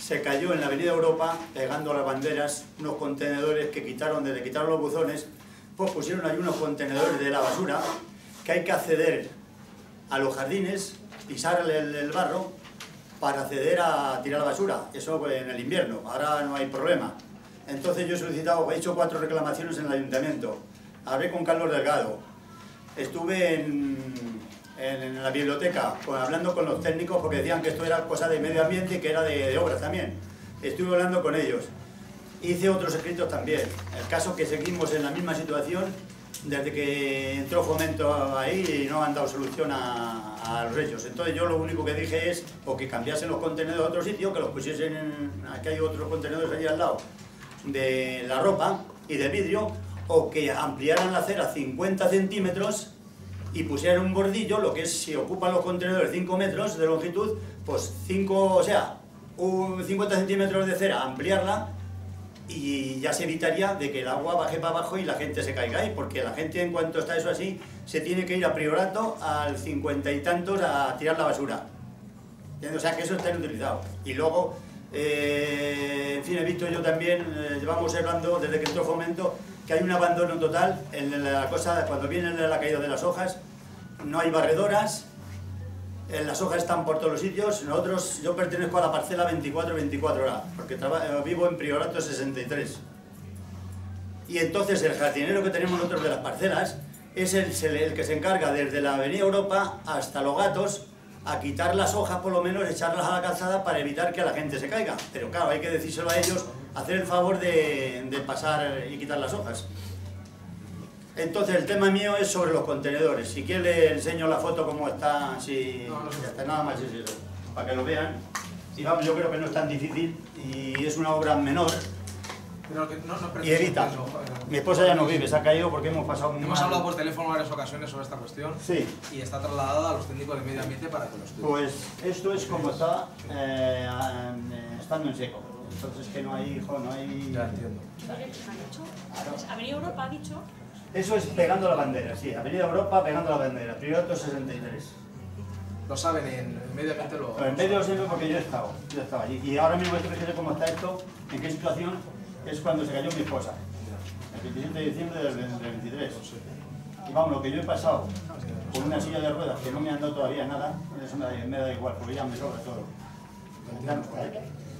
se cayó en la Avenida Europa, pegando las banderas, unos contenedores que quitaron, desde quitaron los buzones, pues pusieron ahí unos contenedores de la basura, que hay que acceder a los jardines, pisar el barro, para acceder a tirar la basura. Eso pues, en el invierno, ahora no hay problema. Entonces yo he solicitado, he hecho 4 reclamaciones en el ayuntamiento. Hablé con Carlos Delgado, estuve en la biblioteca hablando con los técnicos porque decían que esto era cosa de medio ambiente y que era de obras también. Estuve hablando con ellos. Hice otros escritos también. El caso es que seguimos en la misma situación desde que entró Fomento ahí y no han dado solución a los hechos. Entonces yo lo único que dije es o que cambiasen los contenedores a otro sitio, que los pusiesen aquí hay otros contenedores allí al lado de la ropa y del vidrio, o que ampliaran la acera 50 centímetros y pusieran un bordillo, lo que es si ocupan los contenedores 5 metros de longitud, pues 50 centímetros de cera, ampliarla, y ya se evitaría de que el agua baje para abajo y la gente se caiga ahí, porque la gente en cuanto está eso así, se tiene que ir a Priorato al 50 y tantos a tirar la basura. O sea que eso está inutilizado. Y luego, en fin, he visto yo también, llevamos hablando desde que entró Fomento, que hay un abandono total en la cosa, cuando viene la caída de las hojas, no hay barredoras, las hojas están por todos los sitios. Yo pertenezco a la parcela 24 horas, porque vivo en Priorato 63. Y entonces el jardinero que tenemos nosotros de las parcelas es el que se encarga desde la Avenida Europa hasta Los Gatos a quitar las hojas, por lo menos echarlas a la calzada para evitar que la gente se caiga. Pero claro, hay que decírselo a ellos, hacer el favor de pasar y quitar las hojas. Entonces el tema mío es sobre los contenedores. Si quiere le enseño la foto como está, si ya está, nada más es eso, para que lo vean. Y vamos, yo creo que no es tan difícil y es una obra menor. Pero que no y evita. Mi esposa ya no vive, se ha caído porque hemos pasado muy Hemos mal. hablado por teléfono en varias ocasiones sobre esta cuestión. Sí. Y está trasladada a los técnicos de medio ambiente para que lo estudien. Pues esto es como está estando en seco. Entonces que no hay, hijo, no hay... Ya entiendo. Avenida Europa ha dicho. Eso es pegando la bandera, sí. Avenida Europa pegando la bandera. Priorato 63. Lo saben en medio ambiente lo... Pero en medio siempre porque yo he estado allí. Y ahora mismo fíjate cómo está esto, en qué situación es cuando se cayó mi esposa. El 27 de diciembre del 23. Y vamos, lo que yo he pasado con una silla de ruedas que no me han dado todavía nada, eso me da igual, porque ya me sobra todo. Ya no está ahí.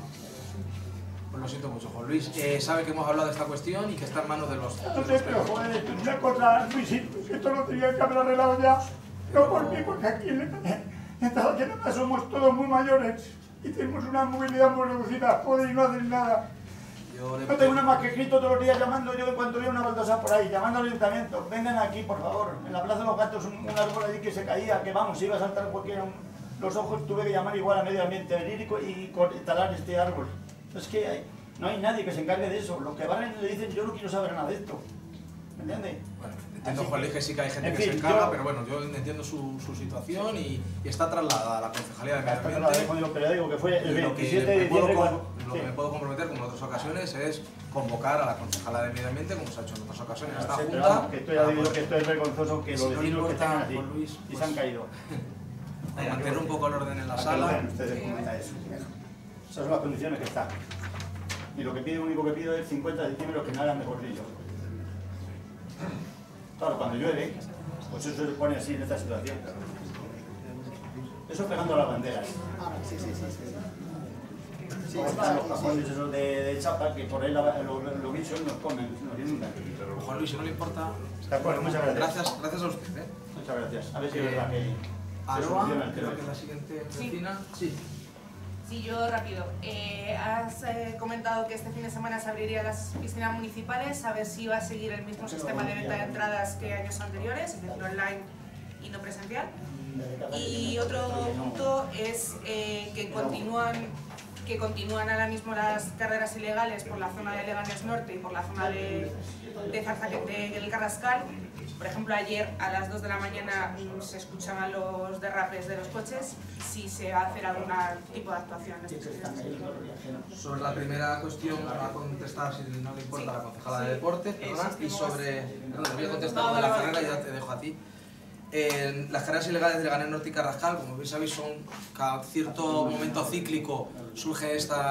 Pues lo siento mucho, Juan Luis. Sabe que hemos hablado de esta cuestión y que está en manos de los... No sé, pero joder, esto es una cosa, Luisito, que esto lo tenía que haber arreglado ya. No por mí, porque aquí en Tabaquena somos todos muy mayores y tenemos una movilidad muy reducida, joder, y no hacen nada. No tengo nada más que escrito todos los días llamando yo en cuanto veo una baldosa por ahí, llamando al ayuntamiento, vengan aquí por favor, en la Plaza de los Gatos un árbol allí que se caía, que vamos, iba a saltar cualquiera los ojos, tuve que llamar igual a medio ambiente, venir y talar este árbol. Es que no hay nadie que se encargue de eso, los que van le dicen yo no quiero saber nada de esto, ¿me entiendes? Bueno, entiendo, Juan Luis, que sí que hay gente que se encarga, pero bueno, yo entiendo su situación y está trasladada a la Concejalía de Medio Ambiente. Pero digo que fue el 27 de diciembre. diciembre. Lo que me puedo comprometer, como en otras ocasiones, es convocar a la Concejalía de Medio Ambiente, como se ha hecho en otras ocasiones, a esta Junta. Que esto ya digo que esto es vergonzoso que los vecinos que están así y se han caído. Mantener un poco el orden en la sala. Esas son las condiciones que están. Y lo único que pido es 50 centímetros que me hagan de bordillo. Claro, cuando llueve, pues eso se pone así en esta situación. Eso pegando las banderas. Sí, están los cajones esos de chapa que por ahí los bichos nos comen, nos inundan. Juan Luis, si no le importa... De acuerdo, muchas gracias. Gracias a usted. Muchas gracias. A ver si es verdad que... Aroa, creo que es la siguiente vecina. Sí. Sí, yo rápido. Has comentado que este fin de semana se abrirían las piscinas municipales, a ver si va a seguir el mismo sistema de venta de entradas que años anteriores, es decir, online y no presencial. Y otro punto es que continúan ahora mismo las carreras ilegales por la zona de Leganés Norte y por la zona del Carrascal. Por ejemplo, ayer a las 2 de la mañana se escuchaban los derrapes de los coches. Si se va a hacer algún tipo de actuación. Sobre la primera cuestión, va a contestar, si no le importa, la concejala de deporte. Y sobre... Perdón, voy a contestar sobre la carrera y ya te dejo a ti. Las carreras ilegales de Leganés Norte y Carrascal, como bien sabéis, son cada cierto momento cíclico surge esta